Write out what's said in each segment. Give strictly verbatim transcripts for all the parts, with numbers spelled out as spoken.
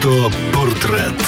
Автопортрет.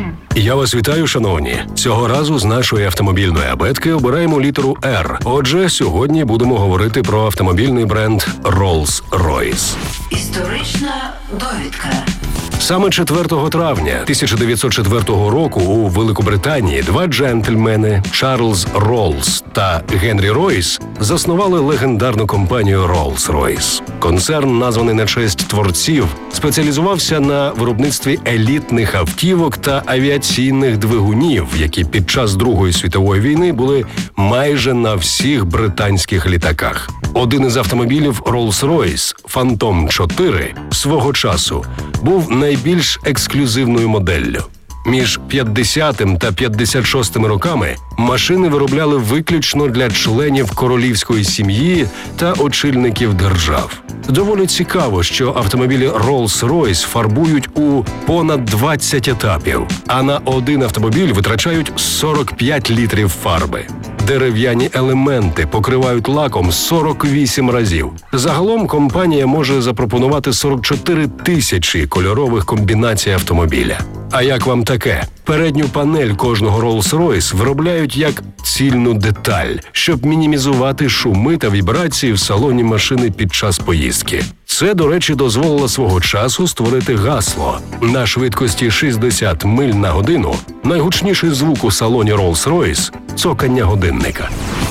Я вас вітаю, шановні. Цього разу з нашої автомобільної абетки обираємо літеру «Р». Отже, сьогодні будемо говорити про автомобільний бренд Rolls-Royce. Історична довідка. Саме четвертого травня тисяча дев'ятсот четвертого року у Великобританії два джентльмени Чарльз Роллс та Генрі Ройс заснували легендарну компанію Rolls-Royce. Концерн, названий на честь творців, спеціалізувався на виробництві елітних автівок та авіаційних двигунів, які під час Другої світової війни були майже на всіх британських літаках. Один із автомобілів Rolls-Royce, Phantom чотири, свого часу був найбільш ексклюзивною моделлю. Між п'ятдесятим та п'ятдесят шостим роками машини виробляли виключно для членів королівської сім'ї та очільників держав. Доволі цікаво, що автомобілі Rolls-Royce фарбують у понад двадцять етапів, а на один автомобіль витрачають сорок п'ять літрів фарби. Дерев'яні елементи покривають лаком сорок вісім разів. Загалом компанія може запропонувати сорок чотири тисячі кольорових комбінацій автомобіля. А як вам таке? Передню панель кожного Rolls-Royce виробляють як цільну деталь, щоб мінімізувати шуми та вібрації в салоні машини під час поїздки. Це, до речі, дозволило свого часу створити гасло. На швидкості шістдесят миль на годину найгучніший звук у салоні Rolls-Royce – цокання годинника.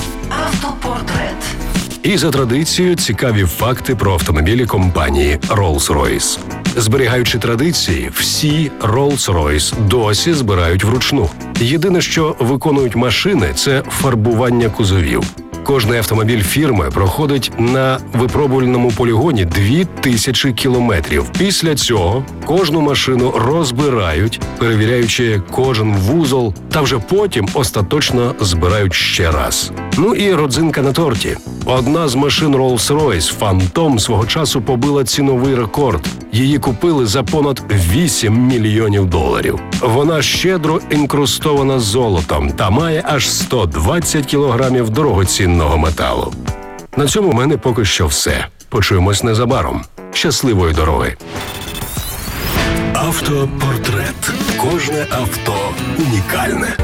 Автопортрет. І за традицією цікаві факти про автомобілі компанії Rolls-Royce. Зберігаючи традиції, всі Rolls-Royce досі збирають вручну. Єдине, що виконують машини – це фарбування кузовів. Кожний автомобіль фірми проходить на випробувальному полігоні дві тисячі кілометрів. Після цього кожну машину розбирають, перевіряючи кожен вузол, та вже потім остаточно збирають ще раз. Ну і родзинка на торті. Одна з машин Rolls-Royce, Phantom, свого часу побила ціновий рекорд. Її купили за понад вісім мільйонів доларів. Вона щедро інкрустована золотом та має аж сто двадцять кілограмів дорогоцінного металу. На цьому в мене поки що все. Почуємось незабаром. Щасливої дороги! Автопортрет. Кожне авто унікальне.